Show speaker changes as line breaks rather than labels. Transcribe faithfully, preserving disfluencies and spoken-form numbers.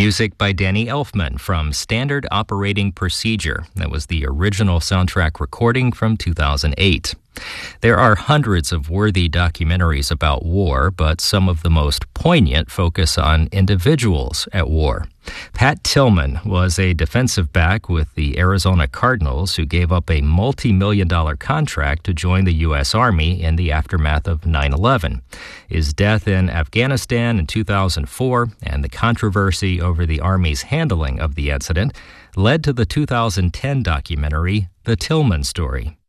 Music by Danny Elfman from Standard Operating Procedure. That was the original soundtrack recording from two thousand eight. There are hundreds of worthy documentaries about war, but some of the most poignant focus on individuals at war. Pat Tillman was a defensive back with the Arizona Cardinals who gave up a multi-million dollar contract to join the U S Army in the aftermath of nine eleven. His death in Afghanistan in two thousand four and the controversy over the Army's handling of the incident led to the two thousand ten documentary, The Tillman Story.